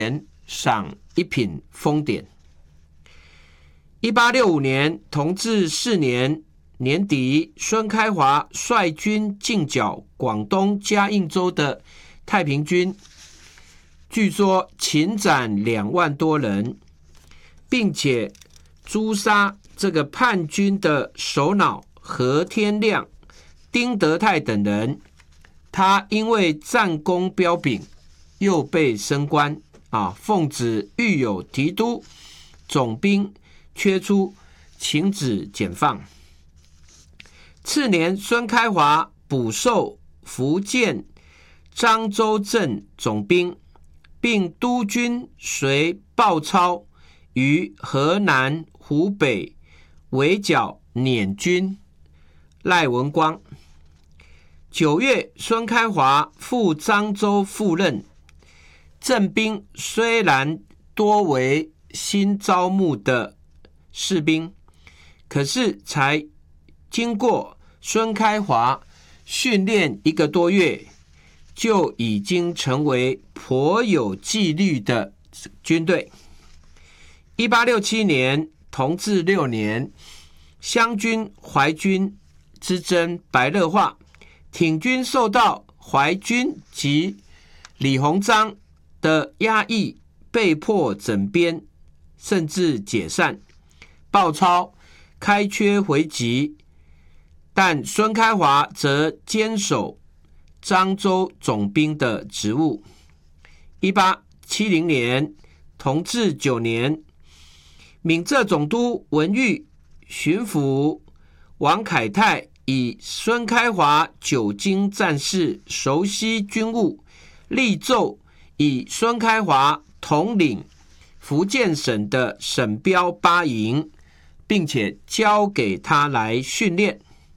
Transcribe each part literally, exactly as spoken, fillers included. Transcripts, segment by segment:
赏一品封典。一八六五年，同治四年年底，孙开华率军进剿广东嘉应州的太平军，据说擒斩两万多人，并且诛杀这个叛军的首脑何天亮、丁德泰等人。他因为战功彪炳，又被升官啊，奉旨御有提督，总兵缺出，请旨减放。次年，孙开华补授福建漳州镇总兵，并督军随鲍超于河南、湖北围剿捻军赖文光。九月，孙开华赴漳州赴任，镇兵虽然多为新招募的士兵，可是才经过孙开华训练一个多月，就已经成为颇有纪律的军队。一八六七年，同治六年，湘军淮军之争白热化，挺军受到淮军及李鸿章的压抑，被迫整编，甚至解散。鲍超开缺回籍，但孙开华则坚守漳州总兵的职务。一八七零年，同治九年，闽浙总督文玉、巡抚王凯泰以孙开华久经战事，熟悉军务，立奏以孙开华统领福建省的省标八营，并且交给他来训练。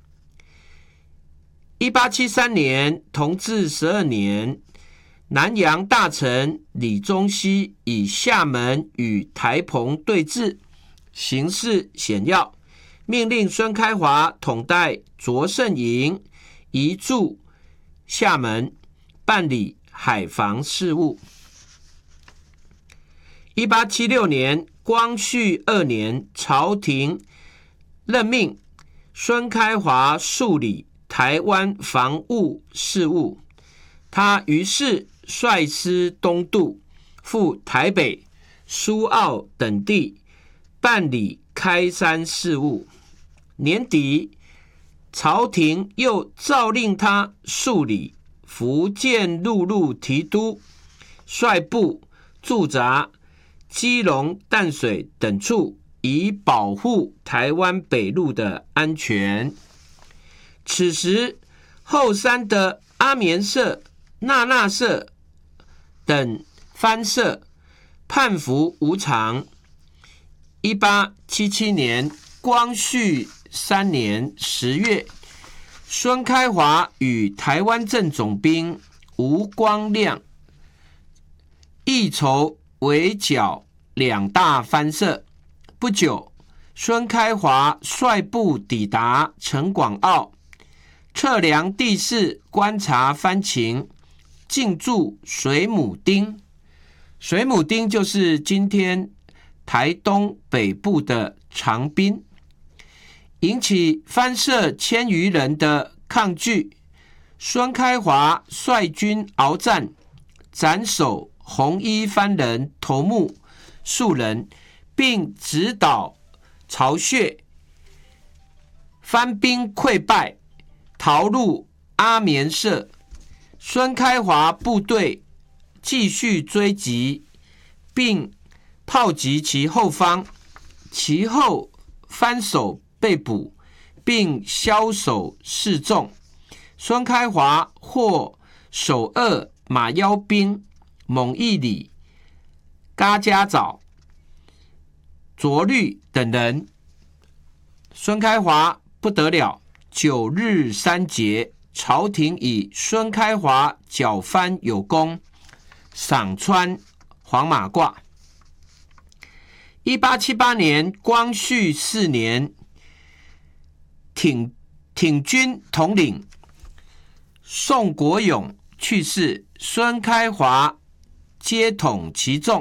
一八七三年，同治十二年，南洋大臣李宗熙以厦门与台澎对峙，形势险要，命令孙开华统带卓胜营移驻厦门，办理海防事务。一八七六年，光绪二年，朝廷任命孙开华处理台湾防务事务，他于是率师东渡，赴台北、苏澳等地办理开山事务。年底，朝廷又诏令他处理福建陆路提督，率部驻扎基隆、淡水等处，以保护台湾北路的安全。此时，后山的阿棉社、那那社等藩社叛服无常。一八七七年，光绪三年十月，孙开华与台湾镇总兵吴光亮一筹围剿两大藩社。不久，孙开华率部抵达陈广澳，测量地势，观察藩情，进驻水母町。水母町就是今天台东北部的长滨，引起藩社千余人的抗拒。孙开华率军鏖战，斩首红衣藩人头目数人，并指导巢穴，藩兵溃败，逃入阿棉社。孙开华部队继续追击，并炮击其后方，其后藩首被捕，并枭首示众。孙开华获首二马腰兵蒙义礼、嘎家枣、卓律等人。孙开华不得了，九日三节，朝廷以孙开华剿藩有功，赏穿黄马褂。一八七八年，光绪四年，挺挺军统领宋国勇去世，孙开华接统其众。